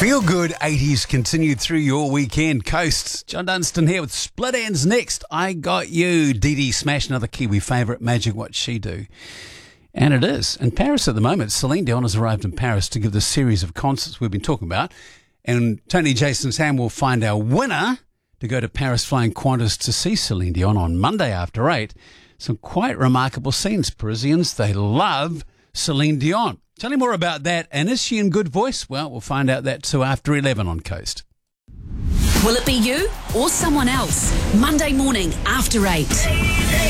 Feel good 80s continued through your weekend. Coasts. John Dunstan here with Split Ends next. I Got You. Dee Dee Smash, another Kiwi favourite. Magic What She Do. And it is. In Paris at the moment, Celine Dion has arrived in Paris to give the series of concerts we've been talking about. And Tony Jason Sam will find our winner to go to Paris flying Qantas to see Celine Dion on Monday after 8. Some quite remarkable scenes. Parisians, they love Celine Dion. Tell me more about that. And is she in good voice? Well, we'll find out that too after 11 on Coast. Will it be you or someone else? Monday morning after 8.